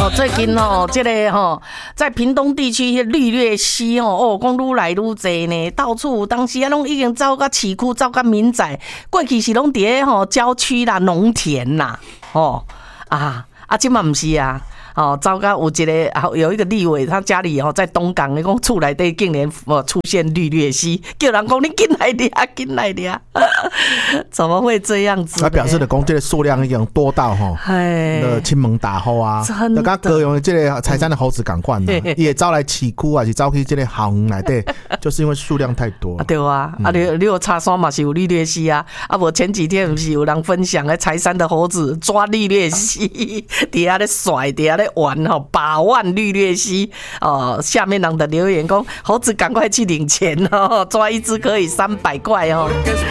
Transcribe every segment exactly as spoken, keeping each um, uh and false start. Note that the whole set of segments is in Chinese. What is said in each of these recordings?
哦，最近哦，这个吼、哦，在屏东地区绿鬣蜥哦，哦，讲愈来愈多呢，到处当时啊，拢已经走到市区，走到民宅，过去是拢伫咧吼郊区啦、农田啦，哦啊啊，即嘛毋是啊。哦，糟糕！有一个有一个立委，他家里哦在东港，你讲厝内底竟然哦出现绿鬣蜥，叫人讲你进来掠，进来掠，怎么会这样子？ 他表示的讲，这个数量已经多到哈，那亲门大户啊，那刚各用这个财山的猴子赶快呢，也招来市区啊，是招去这个校园内底，就是因为数量太多。 对啊，啊你你有茶山嘛是有绿鬣蜥啊，啊我前几天不是有人分享的财山的猴子抓绿鬣蜥，底下咧甩，底下咧。玩吼百万绿鬣蜥哦，下面人的留言讲猴子赶快去领钱哦，抓一只可以三百块哦。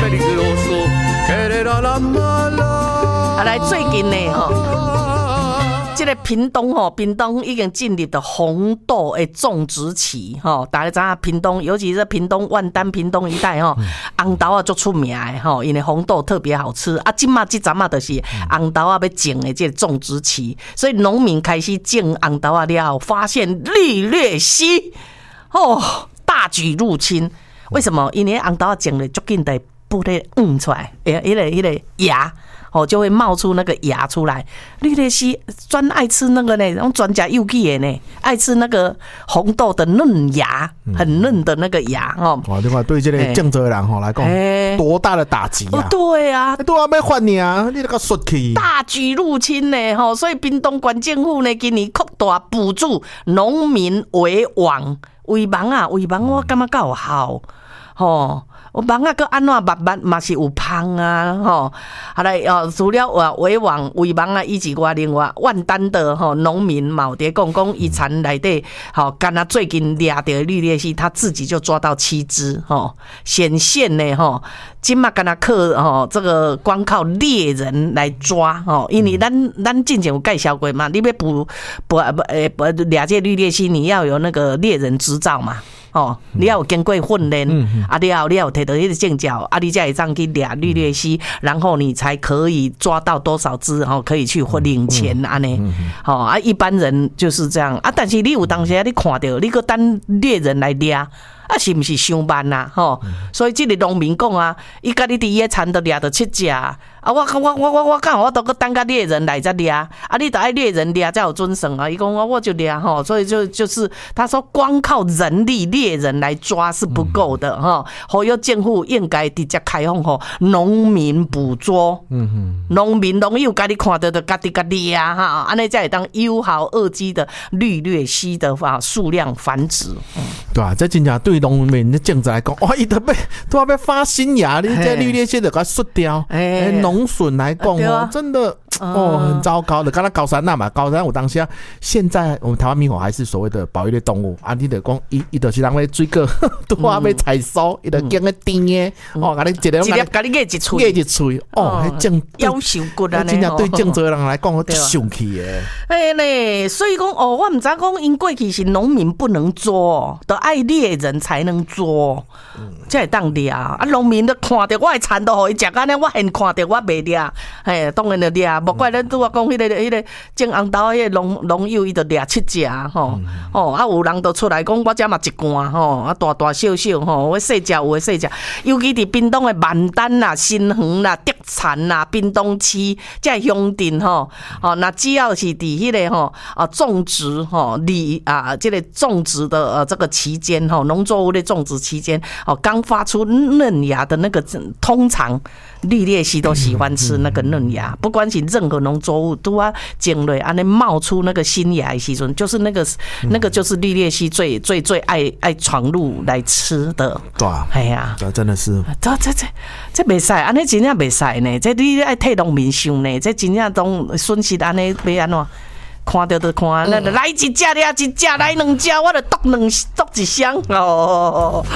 啊，来最近呢吼，这个屏东吼，屏东已经进入的红豆的种植期吼，大家知影屏东，尤其是屏东万丹、屏东一带吼，红豆啊足出名的吼，因为红豆特别好吃啊。今嘛这阵啊，就是红豆啊要种的这个种植期，所以农民开始种红豆啊了后，发现绿鬣蜥哦大举入侵。为什么？因为红豆啊种了足紧的不得嗯出来，诶，迄个迄个芽。哦，就会冒出那个芽出来。绿鬣蜥专爱吃那个呢，用专家幼气的呢，爱吃那个红豆的嫩芽，很嫩的那个芽哦。 哇，另外对这个种植的人吼来讲，多大的打击啊！ 哦，对啊， 都要要还你啊，你那个xuất去大举入侵呢，吼，所以屏东县政府呢今年扩大补助农民围网，围网啊，围网我感觉较有效，吼。我网啊，佮安怎慢慢嘛是有芳啊，吼，后来哦，除了话围网围网啊，以及我另外万丹的吼农民嘛有伫讲讲，伊田内底吼，干那最近掠到绿鬣蜥，他自己就抓到七只，吼，显现呢，吼，今嘛干那靠吼这个光靠猎人来抓，吼，因为咱咱之前有介绍过嘛，你要捕捕诶捕掠这绿鬣蜥，你要有那个猎人执照嘛。哦，你要有经过训练，嗯、啊，你要你要摕到迄个证照，啊，你才会上去掠绿鬣蜥，然后你才可以抓到多少只，吼，可以去领钱安尼，好、哦、啊，一般人就是这样啊，但是你有当时你看到，你个等猎人来掠。啊，是不是伤慢呐？吼，所以这个农民讲啊，伊甲你伫野田都掠到七只啊，我我我我我讲我都个等个猎人来再掠，啊，你得爱猎人掠才有准绳啊。伊讲我我就掠吼，所以就就是他说光靠人力猎人来抓是不够的哈。好，有政府应该直接开放吼农民捕捉，嗯哼，农民农友家己看到的家己家掠哈，安尼才会当有效遏制的绿鬣蜥的话数量繁殖。嗯、 对啊，这真正对。农民的种植来讲，哇，伊都要都要要发新芽，你这绿鬣蜥就给它甩掉。哎，农损来讲哦，真的哦很糟糕的。刚才高山那嘛，高山我当下现在我们台湾猕猴还是所谓的保育类动物啊，你得讲伊伊就是人咧追个都要要采收，伊得经个甜的哦，甲你一个一粒甲你咬一喙， 咬一喙哦，迄种夭寿骨啊， 真正对种植人来讲，我生气的。 哎嘞，所以讲哦，我唔知讲因过去是农民不能做，都爱猎人才。才能做，才会当掠啊！农民都看到我的田都互伊食安尼，我现看到我袂掠，嘿，当然就掠。莫怪咱拄我讲迄个迄个种红豆迄个农农友，伊就掠七只吼，哦，啊有人都出来讲，我遮嘛一罐吼，啊大大小小吼，我细只有诶细只，尤其伫屏东诶万丹啦、新园啦、德产啦、屏东区这乡镇吼，哦，那只要是伫迄个吼啊种植吼里啊，这个种植的呃这个期间吼，农作物的种植期间，哦，刚发出嫩芽的那个，通常绿鬣蜥都喜欢吃那个嫩芽，不管是任何农作物都要种类安尼冒出那个新芽的时阵，就是那个那个就是绿鬣蜥最最最爱爱闯入来吃的。 对啊， 哎呀， 这真的是， 这这这这袂使，安尼真正袂使呢。这你爱替农民想呢，这真正当损失安尼要安怎？看到就看，来一只俩一只，来两只，我就剁两剁一箱哦。